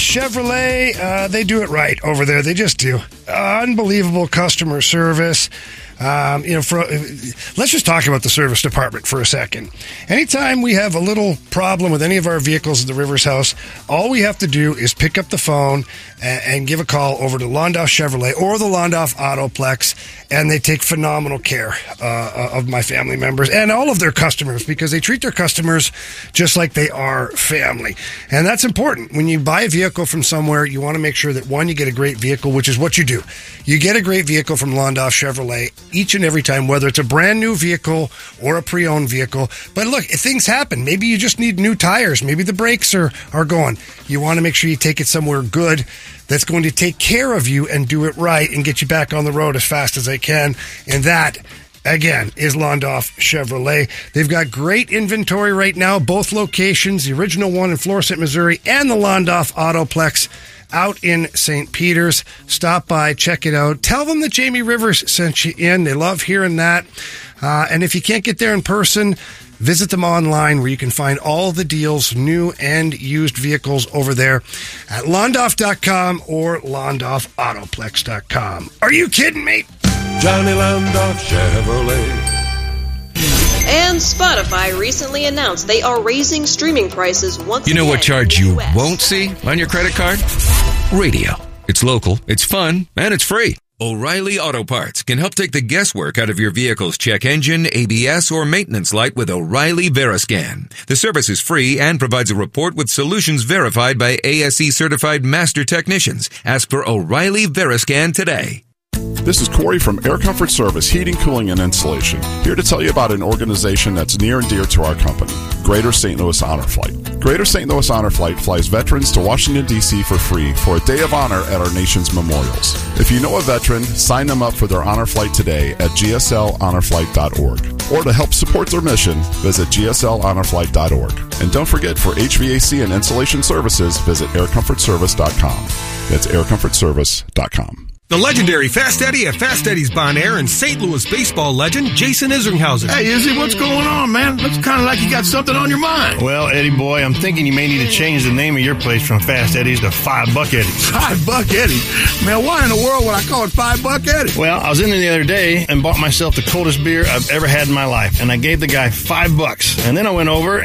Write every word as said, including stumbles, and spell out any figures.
Chevrolet, uh, they do it right over there. They just do. Uh, unbelievable customer service. Um, you know, for, let's just talk about the service department for a second. Anytime we have a little problem with any of our vehicles at the Rivers House, all we have to do is pick up the phone and, and give a call over to Londoff Chevrolet or the Londoff Autoplex, and they take phenomenal care uh, of my family members and all of their customers, because they treat their customers just like they are family. And that's important. When you buy a vehicle from somewhere, you want to make sure that, one, you get a great vehicle, which is what you do. You get a great vehicle from Londoff Chevrolet each and every time, whether it's a brand new vehicle or a pre-owned vehicle. But look, things happen. Maybe you just need new tires. Maybe the brakes are, are going. You want to make sure you take it somewhere good that's going to take care of you and do it right and get you back on the road as fast as they can. And that, again, is Londoff Chevrolet. They've got great inventory right now, both locations, the original one in Florissant, Missouri, and the Londoff Autoplex out in Saint Peters. Stop by, check it out. Tell them that Jamie Rivers sent you in. They love hearing that. Uh, and if you can't get there in person, visit them online, where you can find all the deals, new and used vehicles, over there at londoff dot com or londoff autoplex dot com. Are you kidding me? Johnny Londoff Chevrolet. And Spotify recently announced they are raising streaming prices once again. You know what charge in the you U S won't see on your credit card? Radio. It's local, it's fun, and it's free. O'Reilly Auto Parts can help take the guesswork out of your vehicle's check engine, A B S, or maintenance light with O'Reilly Veriscan. The service is free and provides a report with solutions verified by A S E certified master technicians. Ask for O'Reilly Veriscan today. This is Corey from Air Comfort Service Heating, Cooling, and Insulation, here to tell you about an organization that's near and dear to our company, Greater Saint Louis Honor Flight. Greater Saint Louis Honor Flight flies veterans to Washington, D C for free for a day of honor at our nation's memorials. If you know a veteran, sign them up for their honor flight today at g s l honor flight dot org. Or to help support their mission, visit g s l honor flight dot org. And don't forget, for H V A C and insulation services, visit air comfort service dot com. That's air comfort service dot com. The legendary Fast Eddie at Fast Eddie's Bon Air and Saint Louis baseball legend Jason Isringhausen. Hey, Izzy, what's going on, man? Looks kind of like you got something on your mind. Well, Eddie boy, I'm thinking you may need to change the name of your place from Fast Eddie's to Five Buck Eddie's. Five Buck Eddie? Man, why in the world would I call it Five Buck Eddie? Well, I was in there the other day and bought myself the coldest beer I've ever had in my life, and I gave the guy five bucks. And then I went over